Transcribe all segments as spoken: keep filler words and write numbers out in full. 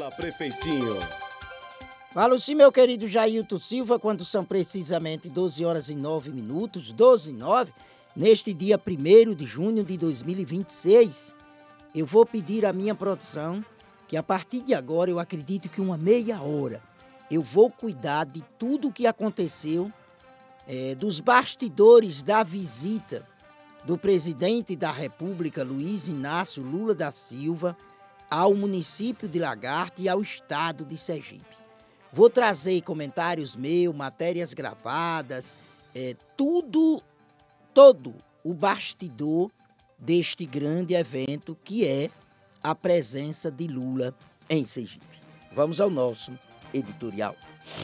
Fala, prefeitinho. Falo sim, meu querido Jailton Silva, quando são precisamente doze horas e nove minutos, doze e nove, neste dia primeiro de junho de dois mil e vinte e seis, eu vou pedir à minha produção que a partir de agora, eu acredito que uma meia hora, eu vou cuidar de tudo o que aconteceu, é, dos bastidores da visita do presidente da República, Luiz Inácio Lula da Silva, ao município de Lagarto e ao estado de Sergipe. Vou trazer comentários meus, matérias gravadas, é, tudo, todo o bastidor deste grande evento que é a presença de Lula em Sergipe. Vamos ao nosso editorial.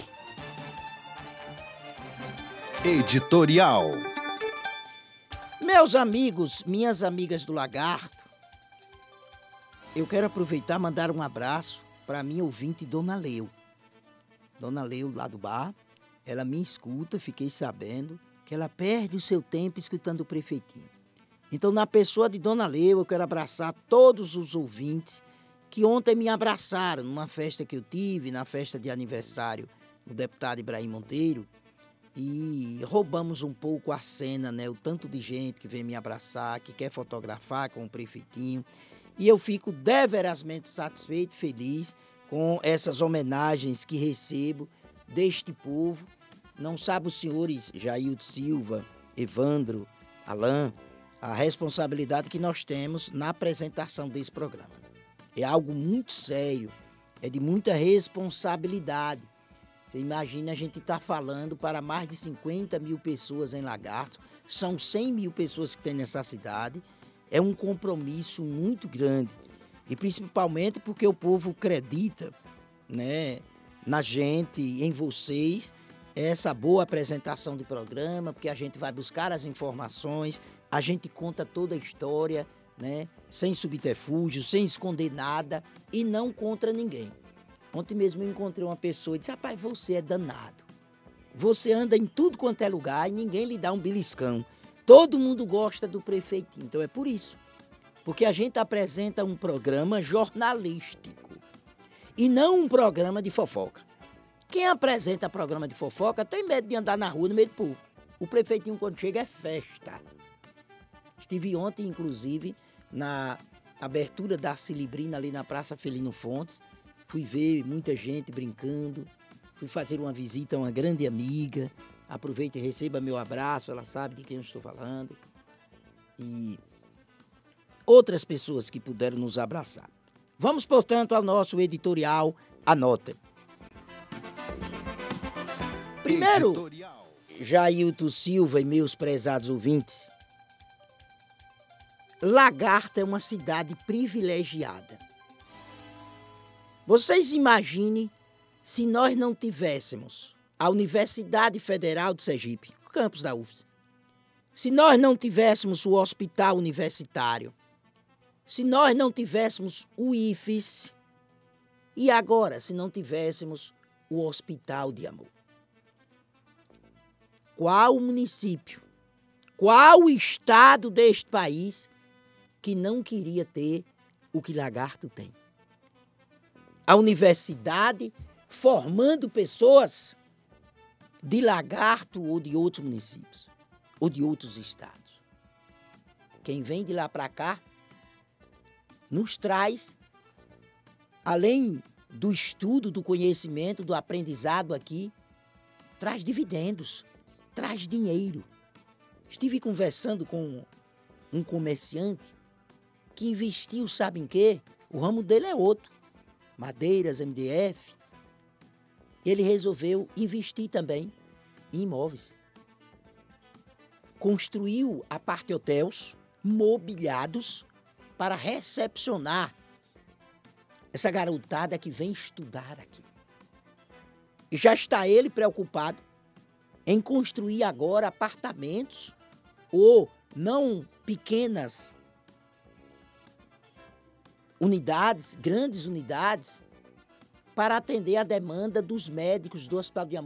Editorial. Meus amigos, minhas amigas do Lagarto, eu quero aproveitar e mandar um abraço para minha ouvinte, Dona Leu. Dona Leu, lá do bar, ela me escuta, fiquei sabendo que ela perde o seu tempo escutando o prefeitinho. Então, na pessoa de Dona Leu, eu quero abraçar todos os ouvintes que ontem me abraçaram numa festa que eu tive, na festa de aniversário do deputado Ibrahim Monteiro, e roubamos um pouco a cena, né? O tanto de gente que vem me abraçar, que quer fotografar com o prefeitinho, e eu fico deverasmente satisfeito, feliz com essas homenagens que recebo deste povo. Não sabe os senhores Jailton Silva, Evandro, Alain, a responsabilidade que nós temos na apresentação desse programa. É algo muito sério, é de muita responsabilidade. Você imagina, a gente está falando para mais de cinquenta mil pessoas em Lagarto, são cem mil pessoas que tem nessa cidade, é um compromisso muito grande. E principalmente porque o povo acredita, né, na gente, em vocês, essa boa apresentação do programa, porque a gente vai buscar as informações, a gente conta toda a história, né, sem subterfúgio, sem esconder nada e não contra ninguém. Ontem mesmo eu encontrei uma pessoa e disse: rapaz, você é danado. Você anda em tudo quanto é lugar e ninguém lhe dá um beliscão. Todo mundo gosta do prefeitinho. Então é por isso. Porque a gente apresenta um programa jornalístico e não um programa de fofoca. Quem apresenta programa de fofoca tem medo de andar na rua no meio do povo. O prefeitinho, quando chega, é festa. Estive ontem, inclusive, na abertura da Cilibrina ali na Praça Felino Fontes. Fui ver muita gente brincando. Fui fazer uma visita a uma grande amiga. Aproveita e receba meu abraço, ela sabe de quem eu estou falando. E outras pessoas que puderam nos abraçar. Vamos, portanto, ao nosso editorial. Anotem. Primeiro, editorial. Jailton Silva e meus prezados ouvintes, Lagarto é uma cidade privilegiada. Vocês imaginem se nós não tivéssemos a Universidade Federal de Sergipe, o campus da U F S, se nós não tivéssemos o Hospital Universitário, se nós não tivéssemos o I F E S e agora se não tivéssemos o Hospital de Amor. Qual o município, qual o estado deste país que não queria ter o que Lagarto tem? A universidade formando pessoas de Lagarto ou de outros municípios, ou de outros estados. Quem vem de lá para cá nos traz, além do estudo, do conhecimento, do aprendizado aqui, traz dividendos, traz dinheiro. Estive conversando com um comerciante que investiu, sabe em quê? O ramo dele é outro, madeiras, M D F. Ele resolveu investir também em imóveis. Construiu a parte hotéis mobiliados para recepcionar essa garotada que vem estudar aqui. E já está ele preocupado em construir agora apartamentos ou não pequenas unidades, grandes unidades, para atender a demanda dos médicos do Hospital de Amor.